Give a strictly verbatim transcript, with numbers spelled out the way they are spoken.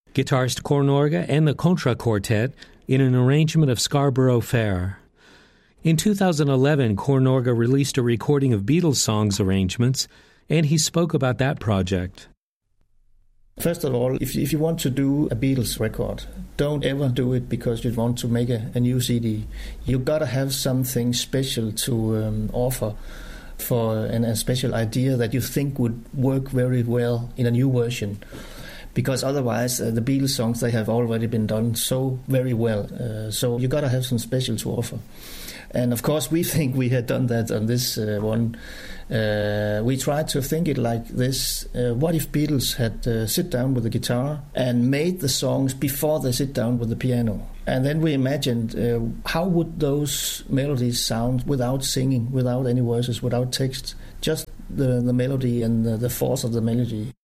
guitarist Cor Norga and the Contra Quartet in an arrangement of Scarborough Fair. In two thousand eleven, Cor Norga released a recording of Beatles songs arrangements, and he spoke about that project. First of all, if, if you want to do a Beatles record, don't ever do it because you want to make a, a new C D. You've got to have something special to um, offer for an, a special idea that you think would work very well in a new version. Because otherwise, uh, the Beatles songs, they have already been done so very well. Uh, so you got to have some special to offer. And of course, we think we had done that on this uh, one. Uh, we tried to think it like this. Uh, what if Beatles had uh, sit down with the guitar and made the songs before they sit down with the piano? And then we imagined uh, how would those melodies sound without singing, without any verses, without text, just the, the melody and the, the force of the melody.